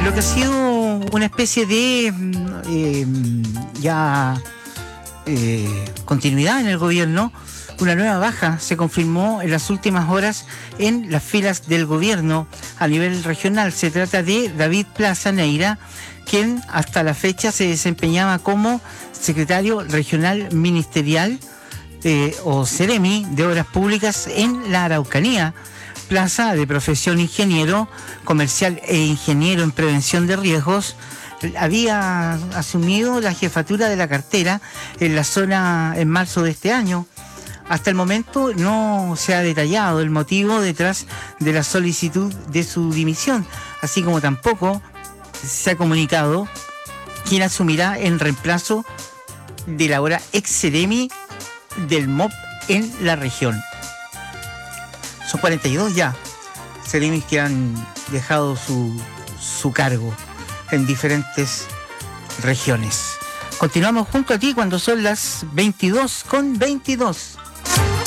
lo que ha sido una especie de continuidad en el gobierno. Una nueva baja se confirmó en las últimas horas en las filas del gobierno a nivel regional. Se trata de David Plaza Neira, quien hasta la fecha se desempeñaba como secretario regional ministerial o Seremi de Obras Públicas en la Araucanía. Plaza, de profesión ingeniero comercial e ingeniero en prevención de riesgos, había asumido la jefatura de la cartera en la zona en marzo de este año. Hasta el momento no se ha detallado el motivo detrás de la solicitud de su dimisión, así como tampoco se ha comunicado quién asumirá en reemplazo de la ahora ex Seremi del MOP en la región. Son 42 ya Seremis que han dejado su cargo en diferentes regiones. Continuamos junto a ti cuando son las 22:22.